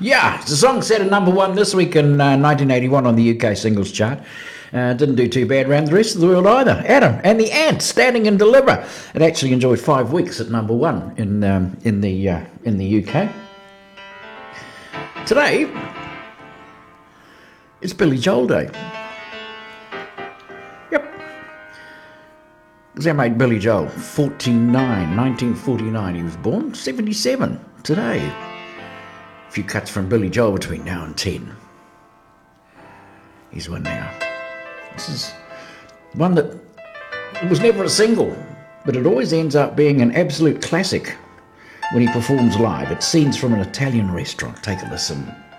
Yeah, it's a song set at number one this week in 1981 on the UK singles chart. Didn't do too bad around the rest of the world either. Adam and the Ants, Standing and Deliver. It actually enjoyed 5 weeks at number one in the UK. Today, it's Billy Joel Day. Yep. Because our mate Billy Joel, 1949 he was born, 77 today. A few cuts from Billy Joel between now and 10. Here's one now. This is one that was never a single, but it always ends up being an absolute classic when he performs live. It's Scenes from an Italian Restaurant. Take a listen.